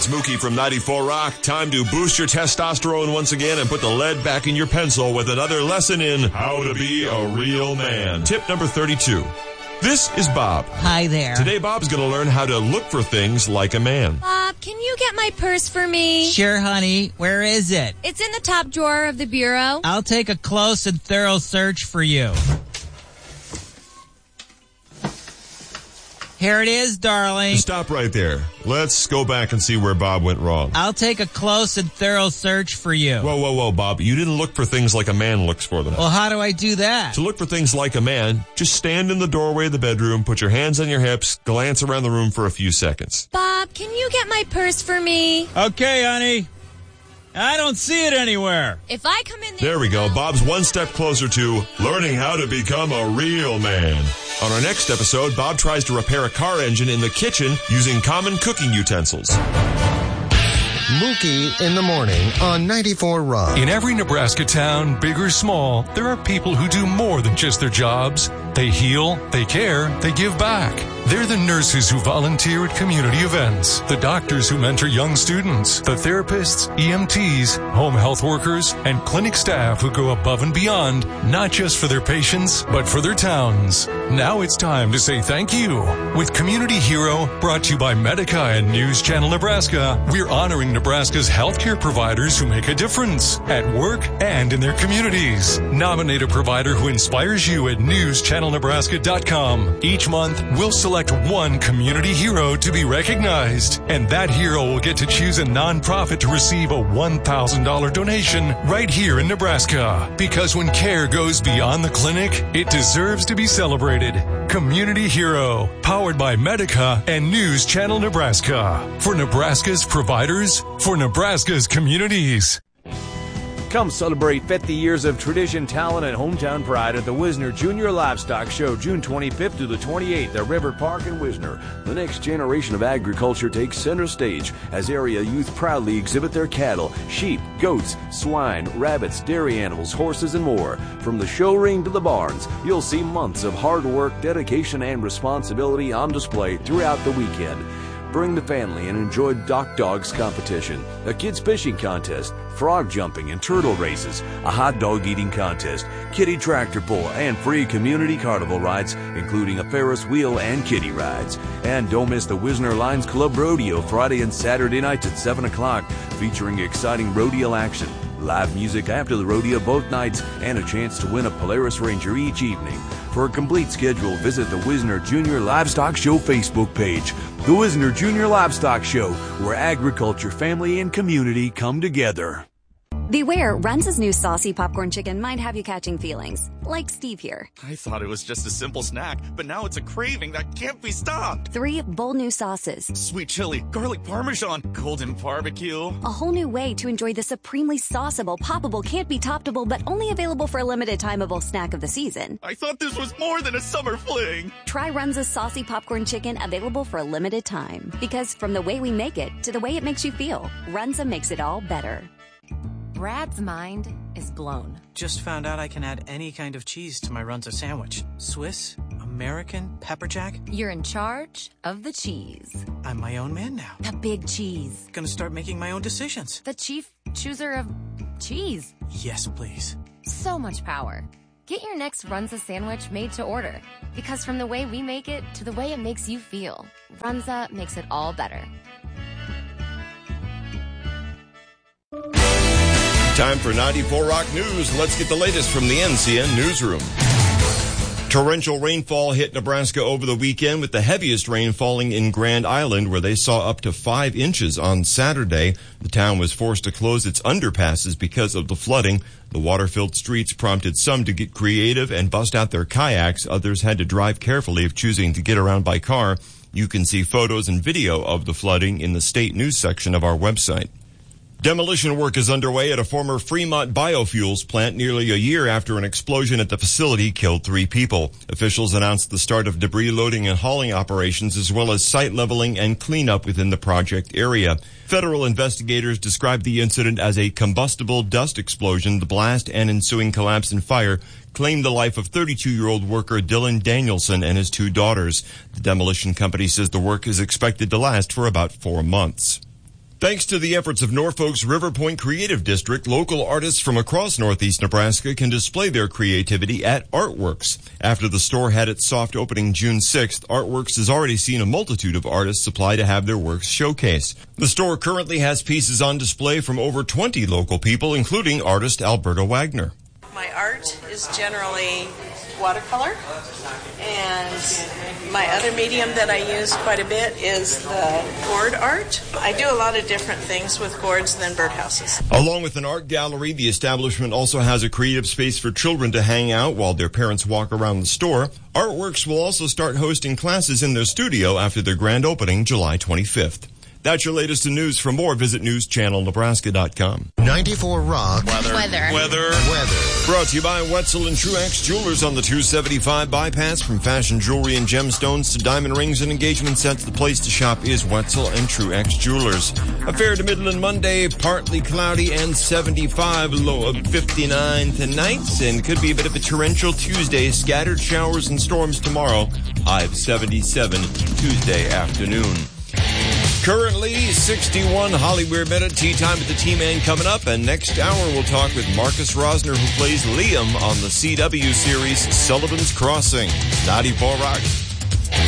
Mookie from 94 Rock. Time to boost your testosterone once again and put the lead back in your pencil with another lesson in how to be a real man. Tip number 32. This is Bob. Hi there. Today, Bob's going to learn how to look for things like a man. Bob, can you get my purse for me? Sure, honey. Where is it? It's in the top drawer of the bureau. I'll take a close and thorough search for you. Here it is, darling. Stop right there. Let's go back and see where Bob went wrong. I'll take a close and thorough search for you. Whoa, Bob. You didn't look for things like a man looks for them. Well, how do I do that? To look for things like a man, just stand in the doorway of the bedroom, put your hands on your hips, glance around the room for a few seconds. Bob, can you get my purse for me? Okay, honey. I don't see it anywhere. If I come in there... There we go. Bob's one step closer to learning how to become a real man. On our next episode, Bob tries to repair a car engine in the kitchen using common cooking utensils. Mookie in the morning on 94 Rock. In every Nebraska town, big or small, there are people who do more than just their jobs. They heal, they care, they give back. They're the nurses who volunteer at community events, the doctors who mentor young students, the therapists, EMTs, home health workers, and clinic staff who go above and beyond, not just for their patients, but for their towns. Now it's time to say thank you. With Community Hero, brought to you by Medica and News Channel Nebraska, we're honoring Nebraska's healthcare providers who make a difference at work and in their communities. Nominate a provider who inspires you at newschannelnebraska.com. Each month, we'll select one community hero to be recognized, and that hero will get to choose a nonprofit to receive a $1,000 donation right here in Nebraska. Because when care goes beyond the clinic, it deserves to be celebrated. Community Hero, powered by Medica and News Channel Nebraska. For Nebraska's providers, for Nebraska's communities. Come celebrate 50 years of tradition, talent, and hometown pride at the Wisner Junior Livestock Show, June 25th through the 28th at River Park in Wisner. The next generation of agriculture takes center stage as area youth proudly exhibit their cattle, sheep, goats, swine, rabbits, dairy animals, horses, and more. From the show ring to the barns, you'll see months of hard work, dedication, and responsibility on display throughout the weekend. Bring the family and enjoy Dock Dogs competition, a kids fishing contest, frog jumping and turtle races, a hot dog eating contest, kiddie tractor pull, and free community carnival rides, including a Ferris wheel and kiddie rides. And don't miss the Wisner Lions Club Rodeo Friday and Saturday nights at 7 o'clock, featuring exciting rodeo action, live music after the rodeo both nights, and a chance to win a Polaris Ranger each evening. For a complete schedule, visit the Wisner Junior Livestock Show Facebook page. The Wisner Junior Livestock Show, where agriculture, family, and community come together. Beware, Runza's new saucy popcorn chicken might have you catching feelings. Like Steve here. I thought it was just a simple snack, but now it's a craving that can't be stopped. 3 bold new sauces. Sweet chili, garlic parmesan, golden barbecue. A whole new way to enjoy the supremely sauceable, poppable, can't be toppable, but only available for a limited timeable snack of the season. I thought this was more than a summer fling. Try Runza's saucy popcorn chicken, available for a limited time. Because from the way we make it to the way it makes you feel, Runza makes it all better. Brad's mind is blown. Just found out I can add any kind of cheese to my Runza sandwich. Swiss, American, pepper jack. You're in charge of the cheese. I'm my own man now. The big cheese. Gonna start making my own decisions. The chief chooser of cheese. Yes, please. So much power. Get your next Runza sandwich made to order. Because from the way we make it to the way it makes you feel, Runza makes it all better. Time for 94 Rock News. Let's get the latest from the NCN Newsroom. Torrential rainfall hit Nebraska over the weekend, with the heaviest rain falling in Grand Island, where they saw up to 5 inches on Saturday. The town was forced to close its underpasses because of the flooding. The water-filled streets prompted some to get creative and bust out their kayaks. Others had to drive carefully if choosing to get around by car. You can see photos and video of the flooding in the state news section of our website. Demolition work is underway at a former Fremont biofuels plant nearly a year after an explosion at the facility killed 3 people. Officials announced the start of debris loading and hauling operations, as well as site leveling and cleanup within the project area. Federal investigators described the incident as a combustible dust explosion. The blast and ensuing collapse and fire claimed the life of 32-year-old worker Dylan Danielson and his 2 daughters. The demolition company says the work is expected to last for about 4 months. Thanks to the efforts of Norfolk's River Point Creative District, local artists from across northeast Nebraska can display their creativity at Artworks. After the store had its soft opening June 6th, Artworks has already seen a multitude of artists apply to have their works showcased. The store currently has pieces on display from over 20 local people, including artist Alberta Wagner. My art is generally watercolor, and my other medium that I use quite a bit is the gourd art. I do a lot of different things with gourds than birdhouses. Along with an art gallery, the establishment also has a creative space for children to hang out while their parents walk around the store. Artworks will also start hosting classes in their studio after their grand opening July 25th. That's your latest in news. For more, visit newschannelnebraska.com. 94 Rock. Weather. Brought to you by Wetzel and Truax Jewelers on the 275 bypass. From fashion jewelry and gemstones to diamond rings and engagement sets, the place to shop is Wetzel and Truax Jewelers. A fair to Midland Monday, partly cloudy and 75, low of 59 tonight. And could be a bit of a torrential Tuesday. Scattered showers and storms tomorrow. High of 77 Tuesday afternoon. Currently 61 Hollywood Minute. Tea time with the T-Man coming up. And next hour we'll talk with Marcus Rosner, who plays Liam on the CW series Sullivan's Crossing. 94 Rock.